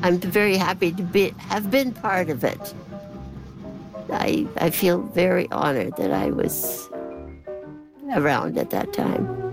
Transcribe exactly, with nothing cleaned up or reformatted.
I'm very happy to be have been part of it. I I feel very honored that I was around at that time.